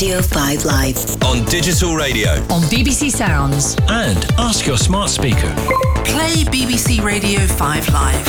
Radio 5 Live. On digital radio. On BBC Sounds. And ask your smart speaker. Play BBC Radio 5 Live.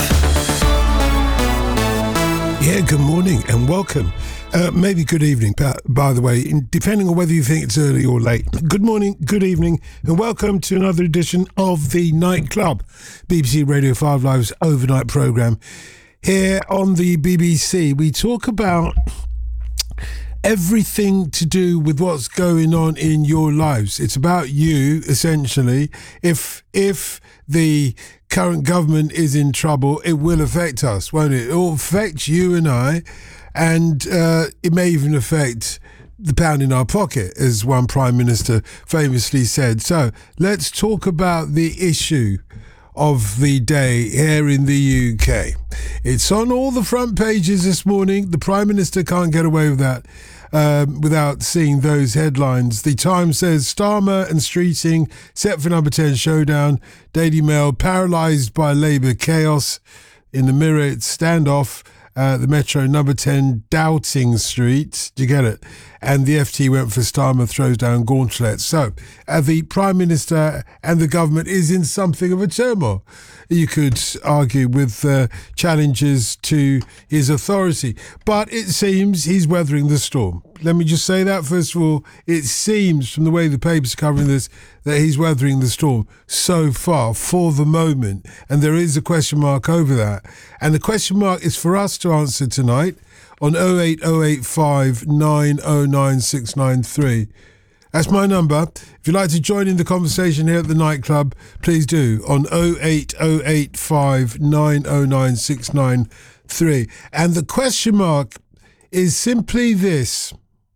Yeah, good morning and welcome. Maybe good evening, by the way, depending on whether you think it's early or late. Good morning, good evening, and welcome to another edition of The Night Club, BBC Radio 5 Live's overnight programme. Here on the BBC, we talk about everything to do with what's going on in your lives. It's about you, essentially. If the current government is in trouble, it will affect us, won't it? It will affect you and I, and it may even affect the pound in our pocket, as one Prime Minister famously said. So let's talk about the issue of the day here in the UK. It's on all the front pages this morning. The Prime Minister can't get away with that without seeing those headlines. The Times says Starmer and Streeting set for number 10 showdown. Daily Mail paralysed by Labour chaos. In the Mirror, it's standoff. The Metro, number 10, Downing Street. Do you get it? And the FT went for Starmer throws down gauntlet. So the Prime Minister and the government is in something of a turmoil, you could argue, with challenges to his authority. But it seems he's weathering the storm. Let me just say that, first of all. It seems, from the way the papers are covering this, that he's weathering the storm so far, for the moment. And there is a question mark over that. And the question mark is for us to answer tonight on 08085 909 693. That's my number. If you'd like to join in the conversation here at the nightclub, please do on 08085 909 693. And the question mark is simply this.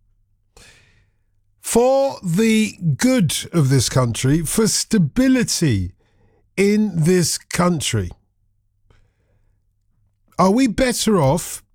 For the good of this country, for stability in this country, are we better off